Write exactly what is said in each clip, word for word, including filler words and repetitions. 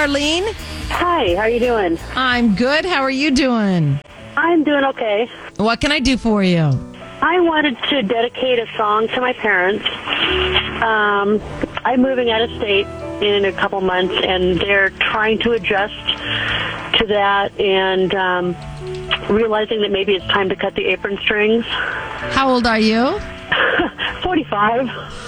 Marlene. Hi, how are you doing? I'm good. How are you doing? I'm doing okay. What can I do for you? I wanted to dedicate a song to my parents. Um, I'm moving out of state in a couple months, and they're trying to adjust to that and um, realizing that maybe it's time to cut the apron strings. How old are you? forty-five.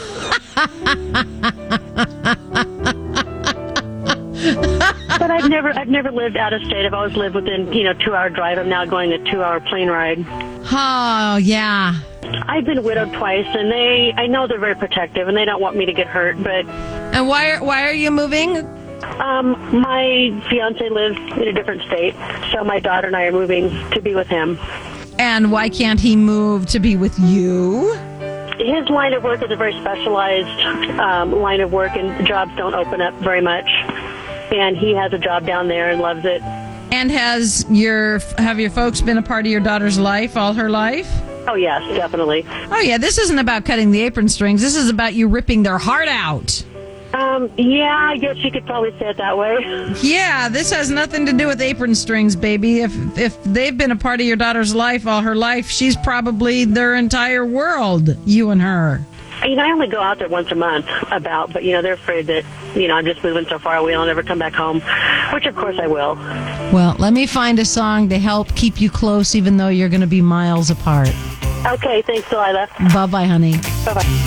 But I've never, I've never lived out of state. I've always lived within, you know, two-hour drive. I'm now going a two-hour plane ride. Oh, yeah. I've been widowed twice, and they, I know they're very protective, and they don't want me to get hurt. But And why are, why are you moving? um, my fiance lives in a different state, so my daughter and I are moving to be with him. And why can't he move to be with you? His line of work is a very specialized um, line of work, and jobs don't open up very much. And he has a job down there and loves it. And has your have your folks been a part of your daughter's life all her life? Oh, yes, definitely. Oh, yeah, this isn't about cutting the apron strings. This is about you ripping their heart out. Um, yeah, I guess you could probably say it that way. Yeah, this has nothing to do with apron strings, baby. If if they've been a part of your daughter's life all her life, she's probably their entire world, you and her. You know, I only go out there once a month about, but, you know, they're afraid that, you know, I'm just moving so far away I'll never come back home, which, of course, I will. Well, let me find a song to help keep you close even though you're going to be miles apart. Okay, thanks, Delilah. Bye-bye, honey. Bye-bye.